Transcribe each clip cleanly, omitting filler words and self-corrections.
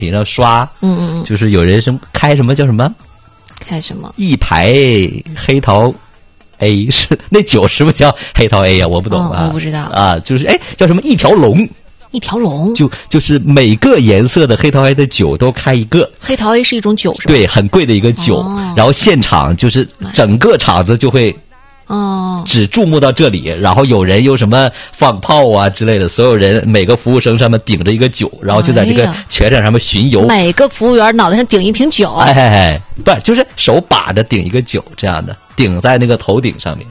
顶上刷，就是有人开什么叫什么？ 开什么？ 一排黑桃 A 是那酒是不是叫黑桃 A 呀？我不懂啊， 我不知道啊，就是叫什么一条龙？ 一条龙就是每个颜色的黑桃 A 的酒都开一个。 黑桃 A 是一种酒是吧？ 对，很贵的一个酒，然后现场就是整个场子就会。只注目到这里，然后有人又什么放炮啊之类的，所有人每个服务生上面顶着一个酒，然后就在这个全场上面巡游。 每个服务员脑袋上顶一瓶酒。 不是，就是手把着顶一个酒这样的，顶在那个头顶上面。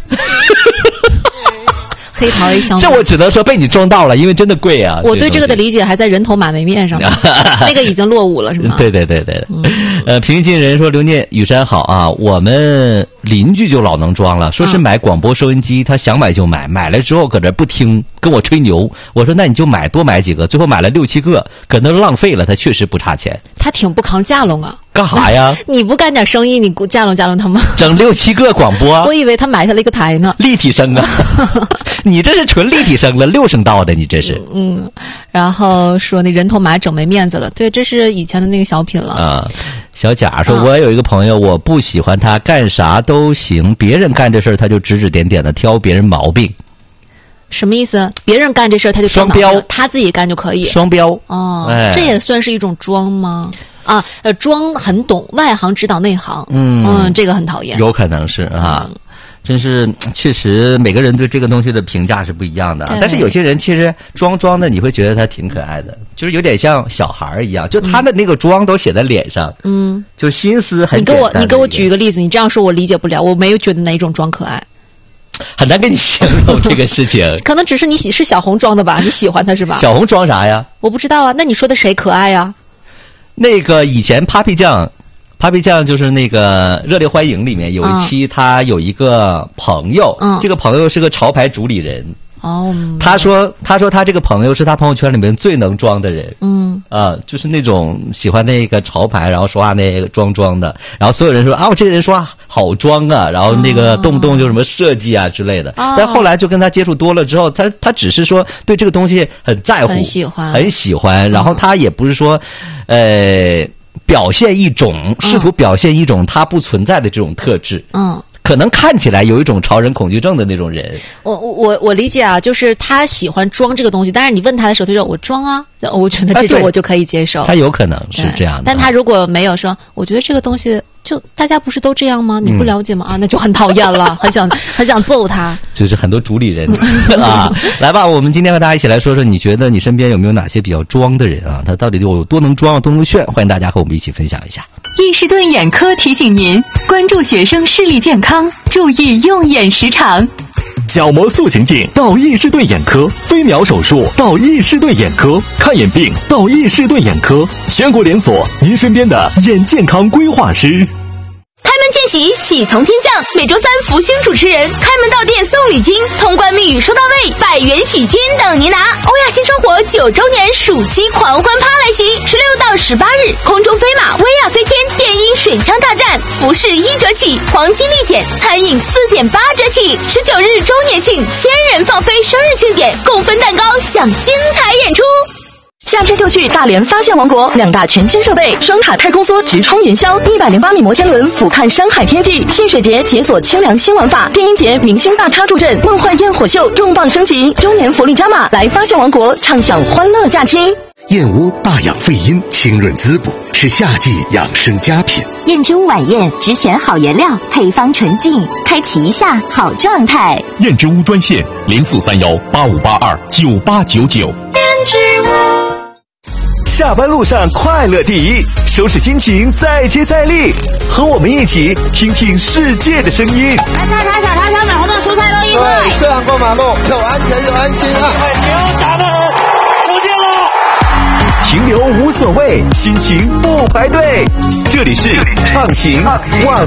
黑桃 A 香， 这我只能说被你装到了，因为真的贵啊。 我对这个的理解还在人头马面上面，那个已经落伍了是吗？ 对。平易近人说刘念雨山好啊，我们邻居就老能装了，说是买广播收音机，他想买就买，买了之后搁这不听，跟我吹牛。我说那你就多买几个，最后买了6、7个，可能浪费了，他确实不差钱。 他挺不扛架拢啊。 干啥呀？ 你不干点生意，你架拢他吗？ 整6、7个广播。 我以为他买下了一个台呢。 立体声啊。你这是纯立体声了，6声道的，你这是。 然后说那人头马整没面子了，对，这是以前的那个小品了啊。 小贾说，我有一个朋友，我不喜欢他，干啥都行，别人干这事他就指指点点的，挑别人毛病。 什么意思？别人干这事他就双标， 他自己干就可以。 双标哦，这也算是一种装吗？啊，装很懂，外行指导内行。这个很讨厌。 有可能是啊。真是，确实每个人对这个东西的评价是不一样的。但是有些人其实装的，你会觉得他挺可爱的，就是有点像小孩一样，就他的那个装都写在脸上。就心思很简单。 你给我举一个例子，你这样说我理解不了，我没有觉得哪一种装可爱。 很难跟你形容这个事情。 可能只是你是小红装的吧？你喜欢他是吧？ 小红装啥呀？ 我不知道啊。那你说的谁可爱呀？ 那个以前 Papi 酱就是那个热烈欢迎里面有一期，他有一个朋友，这个朋友是个潮牌主理人。他说他这个朋友是他朋友圈里面最能装的人。就是那种喜欢那个潮牌，然后说话那个装的，然后所有人说啊，这个人说话好装啊，然后那个动不动就什么设计啊之类的。但后来就跟他接触多了之后，他只是说对这个东西很在乎，很喜欢，然后他也不是说试图表现一种他不存在的这种特质。可能看起来有一种超人恐惧症的那种人。 我理解啊，就是他喜欢装这个东西，但是你问他的时候，他说我装啊，我觉得这种我就可以接受。 他有可能是这样的。 但他如果没有说，我觉得这个东西就大家不是都这样吗？你不了解吗？那就很讨厌了，很想揍他。 就是很多主理人啊，来吧，我们今天和大家一起来说说，你觉得你身边有没有哪些比较装的人啊？他到底有多能装，多能炫？欢迎大家和我们一起分享一下。 易士顿眼科提醒您关注学生视力健康，注意用眼时长。 角膜塑形镜到易士顿眼科，飞秒手术到易士顿眼科，看眼病到易士顿眼科，全国连锁，您身边的眼健康规划师。 开门见喜，喜从天降。每周3福星主持人开门到店送礼金，通关密语收到位，100元喜金等您拿。欧亚新生活9周年暑期狂欢趴来袭，16到18日，空中飞马、薇娅飞天、电音水枪大战，服饰1折起，黄金立减，餐饮4减8折起。19日周年庆，1000人放飞生日庆典，共分蛋糕，享精彩演出。夏天就去大连发现王国，2大全新设备，双塔太空梭直冲云霄，108米摩天轮俯瞰山海天际，戏水节解锁清凉新玩法，电音节明星大咖助阵，梦幻焰火秀重磅升级，周年福利加码，来发现王国畅享欢乐假期。 燕窝大养肺阴，清润滋补，是夏季养生佳品。 燕之屋晚宴只选好原料，配方纯净，开启一下好状态。 燕之屋专线043185829899。 燕之屋。 下班路上快乐第一，收拾心情再接再厉，和我们一起听听世界的声音。 来大茶小茶小买红豆蔬菜都1块。 对，这样过马路又安全又安心啊！ 牛打得很，出镜了。 停留无所谓，心情不排队，这里是畅行万